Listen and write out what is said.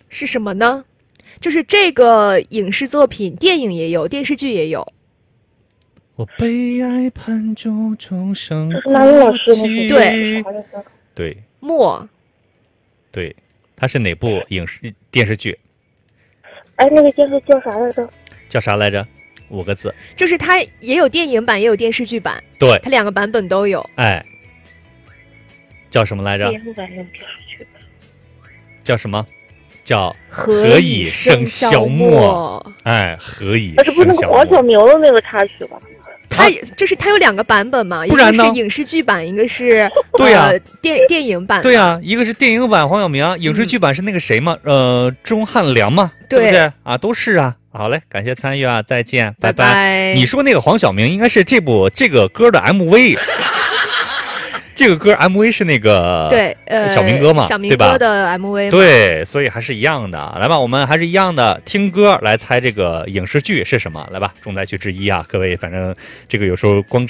是什么呢？就是这个影视作品，电影也有，电视剧也有。 我被爱判就终生。 这是那英老师那首对对默。 对，它是哪部影视电视剧？ 哎，那个电视叫啥来着？ 叫啥来着？5个字。 就是它也有电影版，也有电视剧版， 对， 它2个版本都有。 哎，叫什么来着？ 电影版有电视剧版。 叫什么？叫何以笙箫默？哎，何以这不是那个黄晓明的那个插曲吧？ 它有2个版本嘛，一个是影视剧版，一个是对呀电影版。 对呀，一个是电影版黄晓明，影视剧版是那个谁嘛？钟汉良嘛，对不对啊？都是啊。好嘞，感谢参与啊，再见，拜拜。你说那个黄晓明应该是这个歌的 MV。这个歌 MV 是那个对小明哥嘛， 小明哥的 MV 对，所以还是一样的。来吧，我们还是一样的听歌来猜这个影视剧是什么。来吧，重灾区之一啊，各位，反正这个有时候光